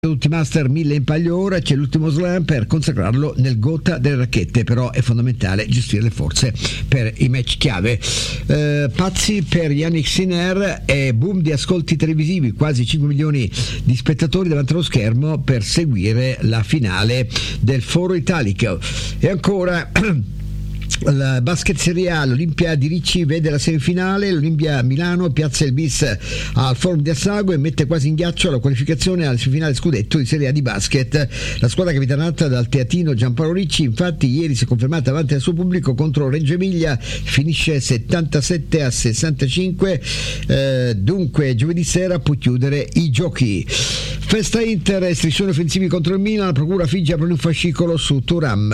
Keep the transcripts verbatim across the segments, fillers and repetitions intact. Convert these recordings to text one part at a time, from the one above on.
Tutti Master mille in palio ora, c'è l'ultimo slam per consacrarlo nel gota delle racchette, però è fondamentale gestire le forze per i match chiave. Eh, pazzi per Yannick Sinner e boom di ascolti televisivi, quasi cinque milioni di spettatori davanti allo schermo per seguire la finale del Foro Italico. E ancora la basket Serie A, l'Olimpia di Ricci vede la semifinale, l'Olimpia Milano piazza il bis al Forum di Assago e mette quasi in ghiaccio la qualificazione al semifinale scudetto di Serie A di basket. La squadra capitanata dal teatino Giampaolo Ricci infatti ieri si è confermata davanti al suo pubblico contro Reggio Emilia, finisce settantasette a sessantacinque, eh, dunque giovedì sera può chiudere i giochi. Festa Inter, restrizioni offensivi contro il Milan, la procura Figi apre un fascicolo su Thuram.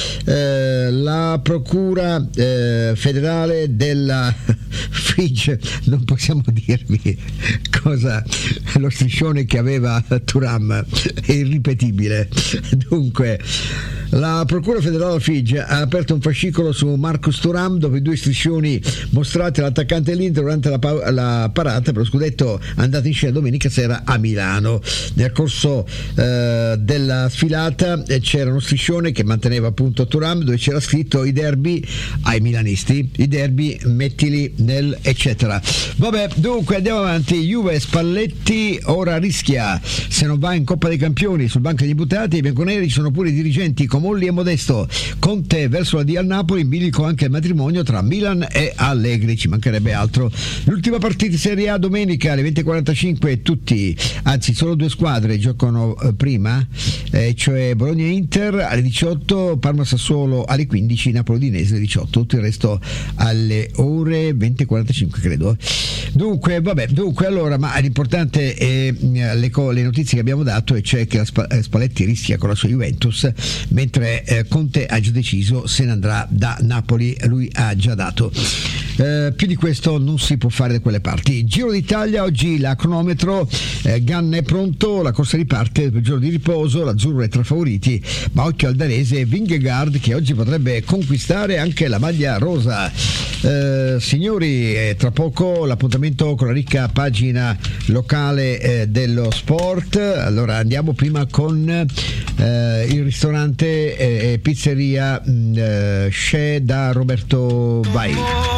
Eh, la procura eh, federale della Figi, non possiamo dirvi cosa, lo striscione che aveva Thuram è irripetibile. Dunque la procura federale Figi ha aperto un fascicolo su Marcus Thuram dopo i due striscioni mostrati all'attaccante dell'Inter durante la, pa- la parata per lo scudetto andata in scena domenica sera a Milano. Nel corso eh, della sfilata eh, c'era uno striscione che manteneva appunto Thuram, dove c'era scritto: i derby ai milanisti, i derby mettili nel eccetera. Vabbè, dunque andiamo avanti. Juve, Spalletti ora rischia se non va in Coppa dei Campioni. Sul banco degli imputati i bianconeri ci sono pure i dirigenti Comolli e Modesto. Conte verso la D al Napoli, in bilico anche il matrimonio tra Milan e Allegri, ci mancherebbe altro. L'ultima partita di Serie A domenica alle venti e quarantacinque, tutti, anzi solo due squadre giocano eh, prima, eh, cioè Bologna e Inter alle diciotto, Parma Sassuolo alle quindici, Napoli Udinese alle diciotto, tutto il resto alle ore venti e quarantacinque credo. Dunque vabbè, dunque allora, ma l'importante è le, co- le notizie che abbiamo dato, e cioè che la Sp- Spalletti rischia con la sua Juventus, mentre eh, Conte ha già deciso se ne andrà da Napoli, lui ha già dato. Eh, più di questo non si può fare da quelle parti. Giro d'Italia, oggi la cronometro, eh, Ganna è pronto, la corsa riparte per il giorno di riposo, l'azzurro è tra favoriti, ma occhio al danese Vingegaard che oggi potrebbe conquistare anche la maglia rosa. Eh, signori, eh, tra poco l'appuntamento con la ricca pagina locale eh, dello sport. Allora andiamo prima con eh, il ristorante e eh, pizzeria mh, eh, Shea da Roberto Vai.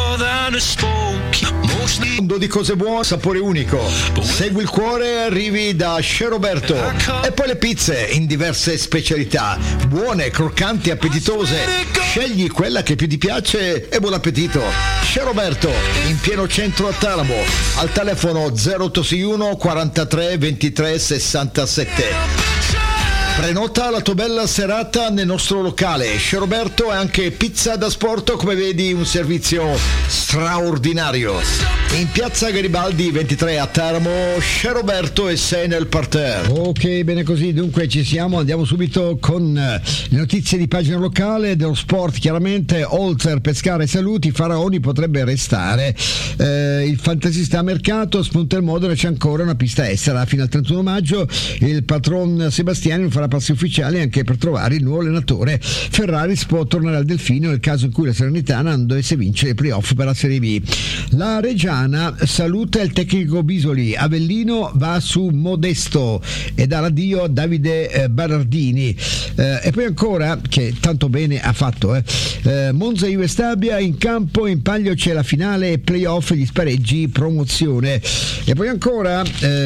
Mondo di cose buone, sapore unico. Segui il cuore e arrivi da Shea Roberto. E poi le pizze in diverse specialità, buone, croccanti, appetitose. Scegli quella che più ti piace e buon appetito. Shea Roberto, in pieno centro a Taranto, al telefono zero otto sei uno quarantatré ventitré sessantasette. Prenota la tua bella serata nel nostro locale. Shea Roberto è anche pizza da sport, come vedi un servizio straordinario. In piazza Garibaldi ventitré a Teramo, Shea Roberto e sei nel parterre. Ok, bene così, dunque ci siamo, andiamo subito con le notizie di pagina locale dello sport. Chiaramente Holzer, Pescara e Saluti, Faraoni potrebbe restare. Eh, il fantasista a mercato, spunta il Modena, c'è ancora una pista estera fino al trentuno maggio. Il patron Sebastiani farà passi ufficiali anche per trovare il nuovo allenatore. Ferraris può tornare al Delfino nel caso in cui la Salernitana non dovesse vincere i playoff per la Serie B. La Reggiana saluta il tecnico Bisoli, Avellino va su Modesto e dà l'addio a Davide eh, Barardini. Eh, e poi ancora, che tanto bene ha fatto, eh, eh, Monza Juve Stabia, in campo in palio c'è la finale playoff, gli spareggi promozione. E poi ancora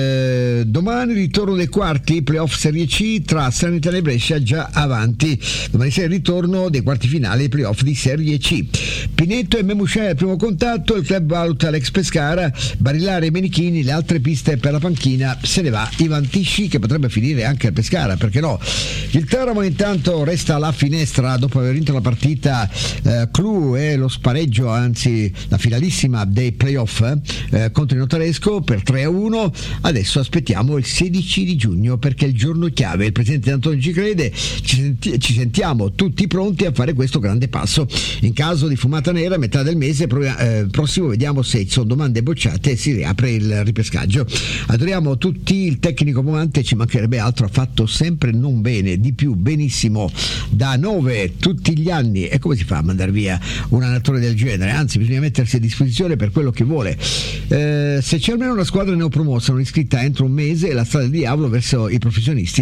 eh, domani ritorno dei quarti playoff Serie C tra Salernitana e Brescia, già avanti. Domani sera il ritorno dei quarti finali playoff di Serie C. Pineto e Memuscè al primo contatto, il club valuta l'ex Pescara, Barillare e Menichini, le altre piste per la panchina, se ne va Ivan Tisci che potrebbe finire anche al Pescara, perché no. Il Teramo intanto resta alla finestra dopo aver vinto la partita eh, clou e lo spareggio, anzi la finalissima dei playoff eh, contro il Notaresco per tre a uno. Adesso aspettiamo il sedici di giugno perché è il giorno chiave. Il presidente Antonio ci crede, ci, senti- ci sentiamo tutti pronti a fare questo grande passo. In caso di fumata nera a metà del mese pro- eh, prossimo vediamo se sono domande bocciate e si riapre il ripescaggio. Adoriamo tutti il tecnico Comante, ci mancherebbe altro, ha fatto sempre non bene, di più benissimo da nove tutti gli anni. E come si fa a mandare via un allenatore del genere? Anzi, bisogna mettersi a disposizione per quello che vuole. Eh, se c'è almeno una squadra neopromossa non iscritta entro un mese, la strada del diavolo verso i professionisti